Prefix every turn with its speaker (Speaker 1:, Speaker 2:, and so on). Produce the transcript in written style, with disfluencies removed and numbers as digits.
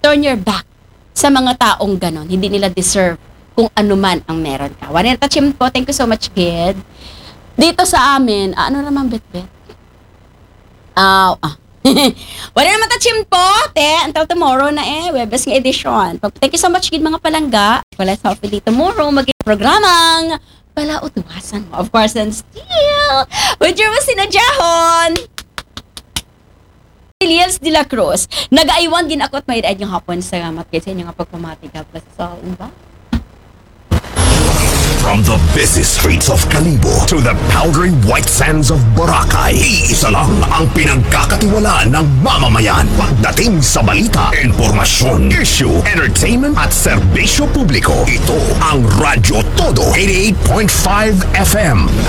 Speaker 1: turn your back sa mga taong ganon. Hindi nila deserve kung ano man ang meron ka. Juanita Chimpo, thank you so much, kid. Dito sa amin, ano naman, bet-bet? Wala naman ta Chimpo, te, until tomorrow na Webes ng edition. Thank you so much, kid, mga palangga. Wala sa hopefully tomorrow, programang palautuwasan mo. Of course, and still, with your sinadjahon, Elias de la Cruz. Nag-aiwan ginakot may edad yung hapon sa matkid sa inyo nga pagpamati. God bless us all.
Speaker 2: From the busy streets of Calibo to the powdery white sands of Boracay, iisa lang ang pinagkakatiwalaan ng mamamayan. Pagdating sa balita, informasyon, issue, entertainment at serbisyo publiko, ito ang Radyo Todo 88.5 FM.